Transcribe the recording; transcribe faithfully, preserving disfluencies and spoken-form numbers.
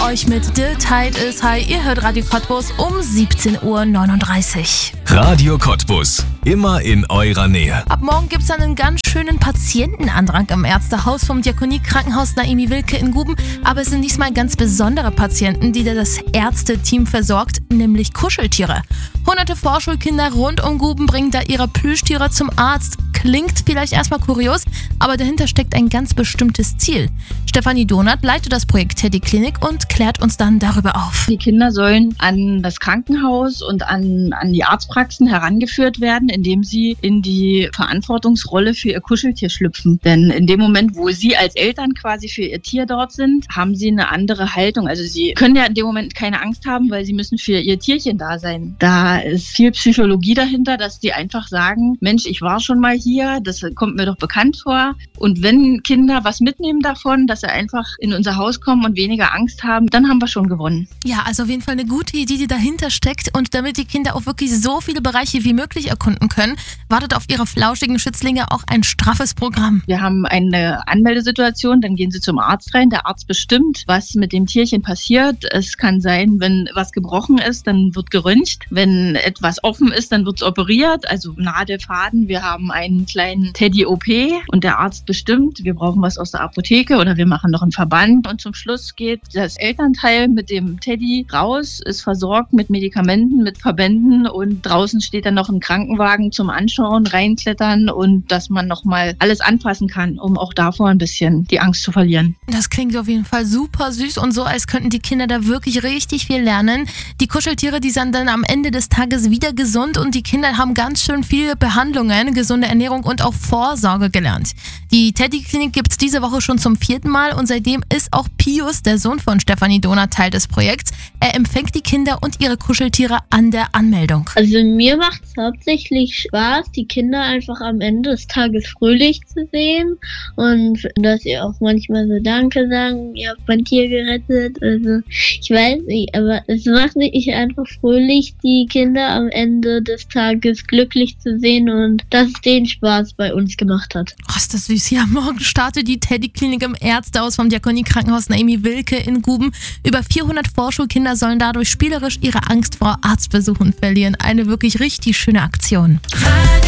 euch mit The Tide is High. Ihr hört Radio Cottbus um siebzehn Uhr neununddreißig. Radio Cottbus, immer in eurer Nähe. Ab morgen gibt es einen ganz schönen Patientenandrang im Ärztehaus vom Diakonie-Krankenhaus Naemi Wilke in Guben. Aber es sind diesmal ganz besondere Patienten, die das Ärzteteam versorgt, nämlich Kuscheltiere. Hunderte Vorschulkinder rund um Guben bringen da ihre Plüschtiere zum Arzt. Klingt vielleicht erstmal kurios, aber dahinter steckt ein ganz bestimmtes Ziel. Stefanie Donath leitet das Projekt Teddy Klinik und klärt uns dann darüber auf. Die Kinder sollen an das Krankenhaus und an, an die Arztpraxen herangeführt werden, indem sie in die Verantwortungsrolle für ihr Kuscheltier schlüpfen. Denn in dem Moment, wo sie als Eltern quasi für ihr Tier dort sind, haben sie eine andere Haltung. Also sie können ja in dem Moment keine Angst haben, weil sie müssen für ihr Tierchen da sein. Da ist viel Psychologie dahinter, dass die einfach sagen, Mensch, ich war schon mal hier, das kommt mir doch bekannt vor. Und wenn Kinder was mitnehmen davon, dass sie einfach in unser Haus kommen und weniger Angst haben, dann haben wir schon gewonnen. Ja, also auf jeden Fall eine gute Idee, die dahinter steckt. Und damit die Kinder auch wirklich so viele Bereiche wie möglich erkunden können, wartet auf ihre flauschigen Schützlinge auch ein straffes Programm. Wir haben eine Anmeldesituation, dann gehen sie zum Arzt rein. Der Arzt bestimmt, was mit dem Tierchen passiert. Es kann sein, wenn was gebrochen ist, dann wird geröntgt. Wenn etwas offen ist, dann wird es operiert, also Nadelfaden. Wir haben einen kleinen Teddy-O P und der Arzt bestimmt, wir brauchen was aus der Apotheke oder wir machen noch einen Verband. Und zum Schluss geht das Elternteil mit dem Teddy raus, ist versorgt mit Medikamenten, mit Verbänden und draußen steht dann noch ein Krankenwagen zum Anschauen, reinklettern und dass man nochmal alles anpassen kann, um auch davor ein bisschen die Angst zu verlieren. Das klingt auf jeden Fall super süß und so, als könnten die Kinder da wirklich richtig viel lernen. Die Kuscheltiere, die sind dann am Ende des Tages wieder gesund und die Kinder haben ganz schön viele Behandlungen, gesunde Ernährung und auch Vorsorge gelernt. Die Teddy-Klinik gibt es diese Woche schon zum vierten Mal und seitdem ist auch Pius, der Sohn von Stefanie Donath, Teil des Projekts. Er empfängt die Kinder und ihre Kuscheltiere an der Anmeldung. Also mir macht es hauptsächlich Spaß, die Kinder einfach am Ende des Tages fröhlich zu sehen und dass sie auch manchmal so Danke sagen, ihr habt mein Tier gerettet. Also ich weiß nicht, aber es macht mich einfach fröhlich, die Kinder am Ende des Tages glücklich zu sehen und dass es denen Spaß bei uns gemacht hat. Oh, ist das süß. Ja, morgen startet die Teddy-Klinik im Ärztehaus vom Diakonie-Krankenhaus Naemi Wilke in Guben. Über vierhundert Vorschulkinder sollen dadurch spielerisch ihre Angst vor Arztbesuchen verlieren. Eine wirklich richtig schöne Aktion.